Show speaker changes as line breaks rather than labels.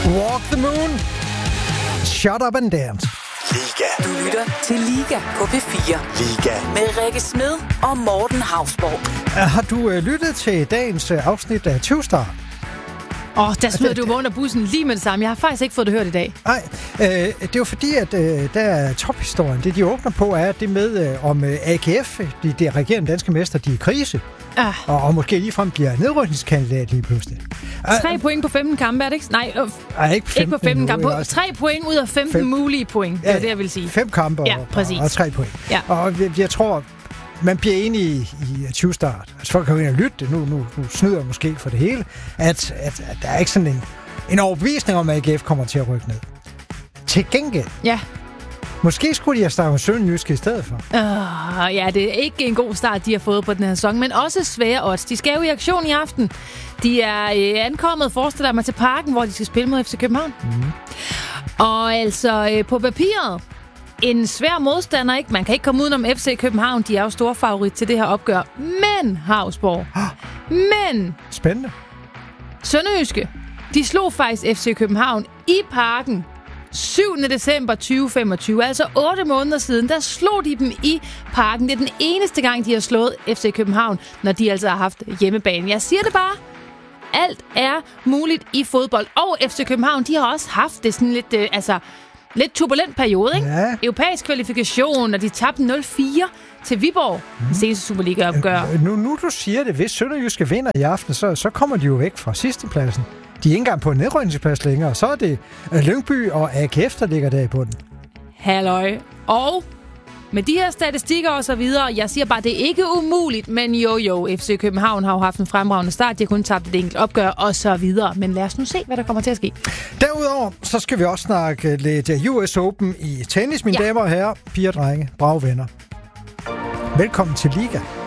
Walk the Moon. Shut Up and Dance.
Liga.
Du lytter til Liga på P4.
Liga.
Med Rikke Smed og Morten Hausborg.
Har du lyttet til dagens afsnit af 20-Star?
Der smider du mig under bussen lige med det samme. Jeg har faktisk ikke fået det hørt i dag.
Nej, det er jo fordi, at der er tophistorien. Det, de åbner på, er det med, om AGF, de regerende danske mester, de er i krise. Og måske ligefrem bliver nedrykningskandidat lige pludselig.
3 point på 15 kampe, er det ikke? Nej,
ikke
på 15 kampe. 3 point ud af 15 mulige point. Det er det, jeg vil sige.
5 kampe og 3 point. Ja. Og jeg tror, man bliver enig i 20-start. Altså folk kan jo ind og lytte det. Nu snyder jeg måske for det hele. At der er ikke sådan en overbevisning om, at AGF kommer til at rykke ned. Til gengæld.
Ja.
Måske skulle de have startet med Sønderjyske i stedet for.
Ja, det er ikke en god start, de har fået på den her sæson, men også svære odds. De skal jo i aktion i aften. De er ankommet, forestiller mig, til Parken, hvor de skal spille mod FC København. Og altså på papiret, en svær modstander, ikke? Man kan ikke komme udenom FC København. De er jo store favorit til det her opgør. Men, Hausborg. Men.
Spændende.
Sønderjyske, de slog faktisk FC København i Parken 7. december 2025, altså 8 måneder siden, der slog de dem i Parken. Det er den eneste gang, de har slået FC København, når de altså har haft hjemmebane. Jeg siger det bare. Alt er muligt i fodbold. Og FC København, de har også haft det sådan lidt turbulent periode, ikke?
Ja.
Europæisk kvalifikation, og de tabte 0-4 til Viborg. Den seneste Superliga-opgør.
Nu du siger det, hvis Sønderjyske vinder i aften, så kommer de jo væk fra sidstepladsen. De er ikke engang på en nedrykningsplads længere. Så er det Lyngby og AGF, der ligger der i bunden.
Halløj. Og med de her statistikker og så videre, jeg siger bare, det er ikke umuligt, men jo, FC København har jo haft en fremragende start. De har kun tabt et enkelt opgør og så videre. Men lad os nu se, hvad der kommer til at ske.
Derudover, så skal vi også snakke lidt US Open i tennis, mine damer og herrer, piger og drenge, brave venner. Velkommen til Liga.